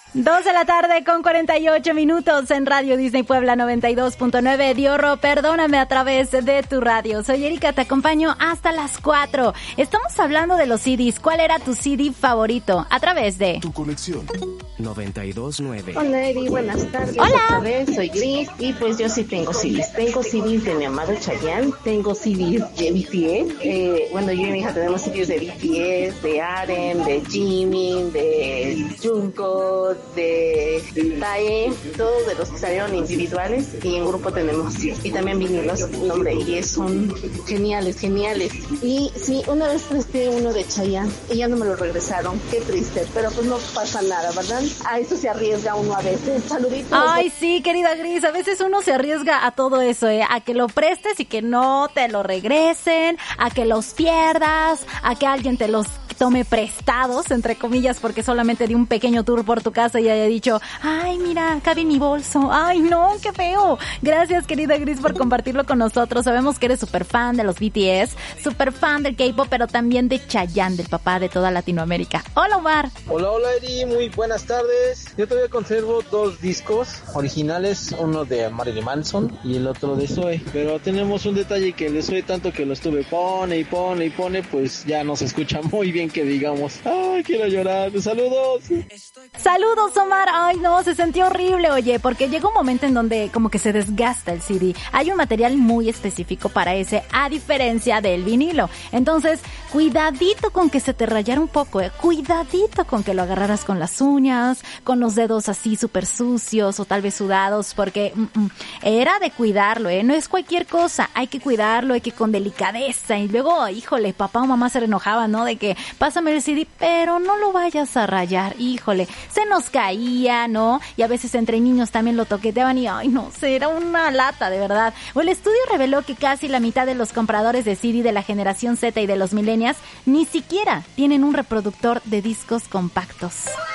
2:48 en Radio Disney Puebla 92.9. Diorro, perdóname a través de tu radio. Soy Erika, te acompaño hasta las 4. Estamos hablando de los CDs. ¿Cuál era tu CD favorito? A través de Tu colección 92.9. Hola Eri, buenas tardes. Hola. Otra vez, soy Gris y pues yo sí tengo CDs. Tengo CDs de mi amado Chayanne, tengo CDs de BTS. Bueno, yo y mi hija tenemos CDs de BTS, de RM, de Jimin, de Jungkook, de Tae, todos de los que salieron individuales, y en grupo tenemos y también vinilos, hombre, y son geniales. Y sí, una vez presté uno de Chayanne y ya no me lo regresaron, qué triste, pero pues no pasa nada, ¿verdad? A eso se arriesga uno a veces. Saluditos. Ay, sí, querida Gris, a veces uno se arriesga a todo eso, a que lo prestes y que no te lo regresen, a que los pierdas, a que alguien te los tome prestados, entre comillas, porque solamente di un pequeño tour por tu casa y haya dicho, ay, mira, cabe en mi bolso. Ay, no, qué feo. Gracias, querida Gris, por compartirlo con nosotros. Sabemos que eres súper fan de los BTS, súper fan del K-pop, pero también de Chayanne, del papá de toda Latinoamérica. Hola, Omar. Hola Eri, muy buenas tardes. Yo todavía conservo 2 discos originales, uno de Marilyn Manson y el otro de Zoe, pero tenemos un detalle que le Zoe tanto que lo estuve pone, pues ya no se escucha muy bien que digamos. Ay, quiero llorar. Saludos. Saludos, Omar. Ay, no, se sintió horrible, oye, porque llega un momento en donde como que se desgasta el CD. Hay un material muy específico para ese, a diferencia del vinilo. Entonces, cuidadito con que se te rayara un poco, cuidadito con que lo agarraras con las uñas, con los dedos así súper sucios o tal vez sudados, porque era de cuidarlo, no es cualquier cosa, hay que cuidarlo, hay que con delicadeza. Y luego, híjole, papá o mamá se enojaban, ¿no? De que pásame el CD, pero no lo vayas a rayar, híjole, se nos caía, ¿no? Y a veces entre niños también lo toqueteaban y, ay, no sé, era una lata, de verdad. El estudio reveló que casi la mitad de los compradores de CD de la generación Z y de los millennials ni siquiera tienen un reproductor de discos compactos.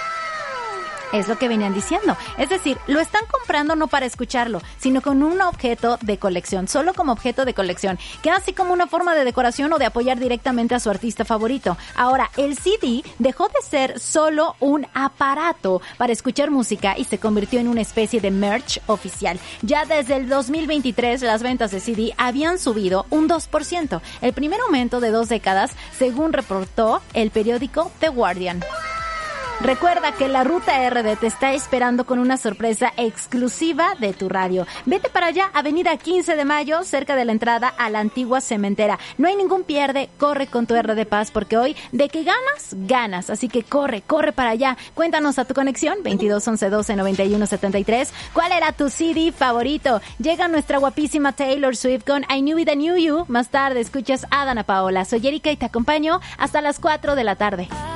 Es lo que venían diciendo. Es decir, lo están comprando no para escucharlo, sino con un objeto de colección, solo como objeto de colección, que así como una forma de decoración o de apoyar directamente a su artista favorito. Ahora, el CD dejó de ser solo un aparato para escuchar música y se convirtió en una especie de merch oficial. Ya desde el 2023, las ventas de CD habían subido un 2%, el primer aumento de 2 décadas, según reportó el periódico The Guardian. Recuerda que la Ruta RD te está esperando con una sorpresa exclusiva de tu radio. Vete para allá, Avenida 15 de Mayo, cerca de la entrada a la antigua cementera. No hay ningún pierde, corre con tu RD Paz, porque hoy de que ganas. Así que corre para allá. Cuéntanos a tu conexión, 22 11 12 91 73. ¿Cuál era tu CD favorito? Llega nuestra guapísima Taylor Swift con I Knew It, I Knew You. Más tarde escuchas a Dana Paola. Soy Erika y te acompaño hasta las 4 de la tarde.